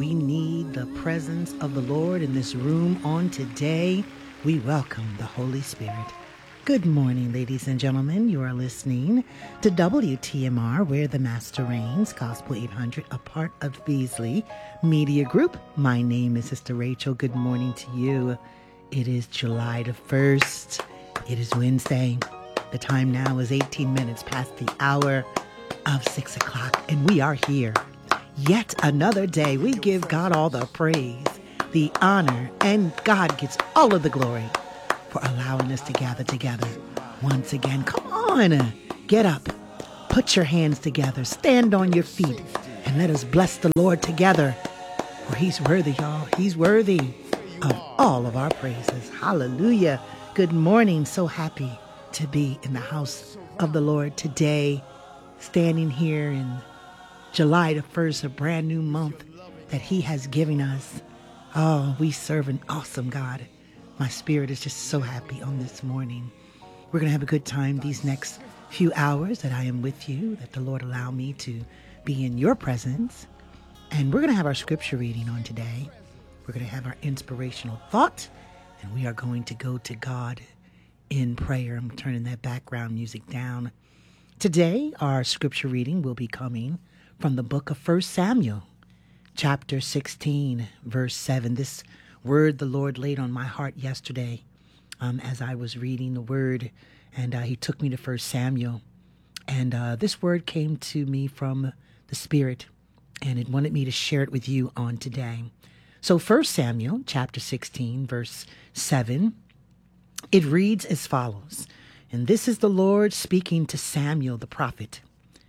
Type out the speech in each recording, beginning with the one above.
we need the presence of the Lord in this room on today. We welcome the Holy Spirit. Good morning, ladies and gentlemen. You are listening to WTMR, where the Master reigns, Gospel 800, a part of Beasley Media Group. My name is Sister Rachel. Good morning to you. It is July the 1st. It is Wednesday. The time now is 18 minutes past the hour of 6 o'clock, and we are here. Yet another day. We give God all the praise, the honor, and God gets all of the glory for allowing us to gather together once again. Come on, get up, put your hands together, stand on your feet, and let us bless the Lord together. For He's worthy, y'all. He's worthy of all of our praises. Hallelujah. Good morning. So happy to be in the house of the Lord today, standing here in July the 1st, a brand new month that He has given us. Oh, we serve an awesome God. My spirit is just so happy on this morning. We're going to have a good time these next few hours that I am with you, that the Lord allow me to be in your presence. And we're going to have our scripture reading on today. We're going to have our inspirational thought, and we are going to go to God in prayer. I'm turning that background music down. Today, our scripture reading will be coming from the book of 1 Samuel, chapter 16, verse 7. This word the Lord laid on my heart yesterday as I was reading the word, and He took me to 1 Samuel. And this word came to me from the Spirit, and it wanted me to share it with you on today. So 1 Samuel, chapter 16, verse 7, it reads as follows. And this is the Lord speaking to Samuel the prophet.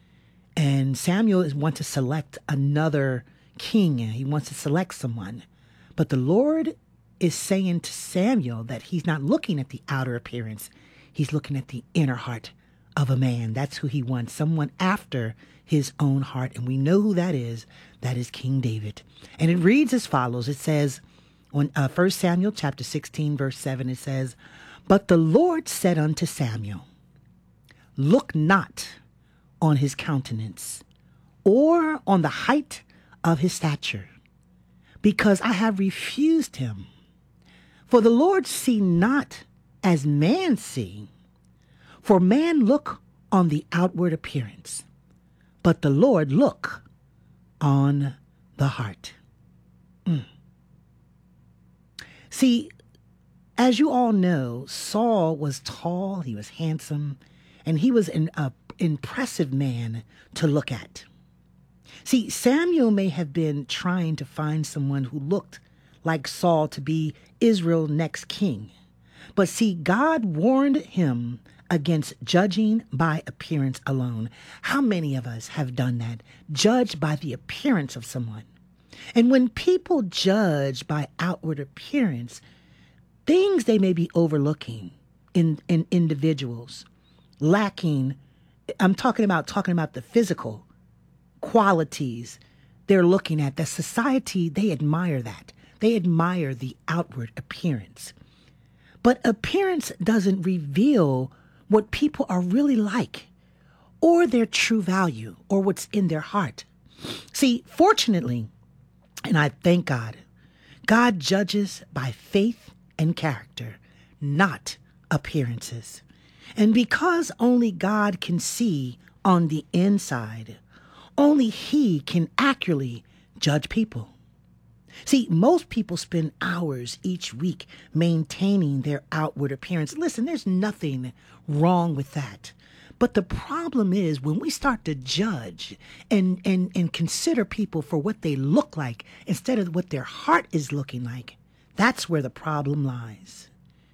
And Samuel wants to select another king. He wants to select someone. But the Lord is saying to Samuel that He's not looking at the outer appearance. He's looking at the inner heart of a man. That's who He wants, someone after His own heart. And we know who that is. That is King David. And it reads as follows. It says, on 1 Samuel chapter 16, verse 7, it says, "But the Lord said unto Samuel, Look not on his countenance, or on the height of his stature, because I have refused him. For the Lord see not as man see, for man look on the outward appearance, but the Lord look on the heart." See, as you all know, Saul was tall, he was handsome, and he was an impressive man to look at. See, Samuel may have been trying to find someone who looked like Saul to be Israel's next king. But see, God warned him against judging by appearance alone. How many of us have done that? Judged by the appearance of someone. And when people judge by outward appearance, things they may be overlooking in individuals, lacking. I'm talking about the physical qualities they're looking at. The society, they admire that. They admire the outward appearance. But appearance doesn't reveal what people are really like, or their true value, or what's in their heart. See, fortunately, and I thank God, God judges by faith and character, not appearances. And because only God can see on the inside, only He can accurately judge people. See, most people spend hours each week maintaining their outward appearance. Listen, there's nothing wrong with that. But the problem is when we start to judge and consider people for what they look like instead of what their heart is looking like, that's where the problem lies.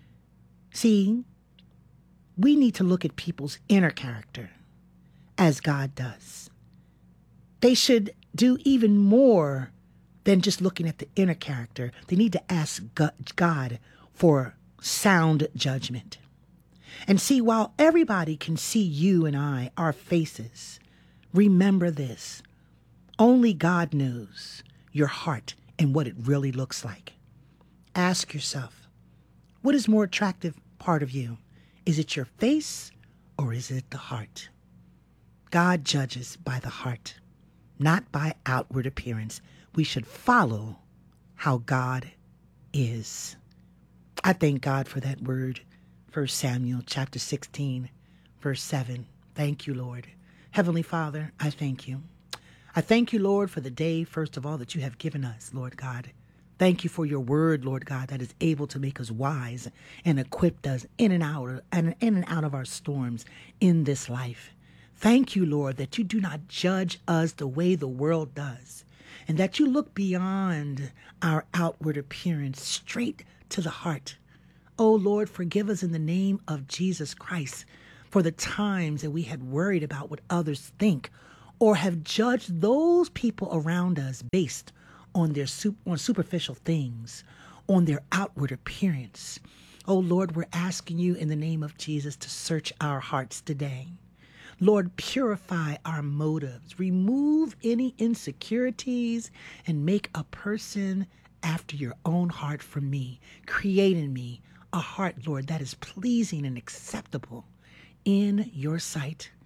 See, we need to look at people's inner character as God does. They should do even more than just looking at the inner character. They need to ask God for sound judgment. And see, while everybody can see you and I, our faces, remember this. Only God knows your heart and what it really looks like. Ask yourself, what is more attractive part of you? Is it your face or is it the heart? God judges by the heart, not by outward appearance. we should follow how God is. I thank God for that word. 1 Samuel chapter 16, verse 7. Thank you, Lord. Heavenly Father, I thank you. I thank you, Lord, for the day, first of all, that you have given us, Lord God. Thank you for your word, Lord God, that is able to make us wise and equipped us in and out of our storms in this life. Thank you, Lord, that you do not judge us the way the world does, and that you look beyond our outward appearance straight to the heart. Oh, Lord, forgive us in the name of Jesus Christ for the times that we had worried about what others think or have judged those people around us based on their on superficial things, on their outward appearance. Oh, Lord, we're asking you in the name of Jesus to search our hearts today. Lord, purify our motives, remove any insecurities, and make a person after your own heart from me. Create in me a heart, Lord, that is pleasing and acceptable in your sight.